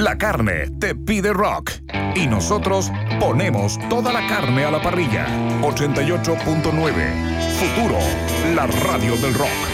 La carne te pide rock. Y nosotros ponemos toda la carne a la parrilla. 88.9. Futuro, la radio del rock.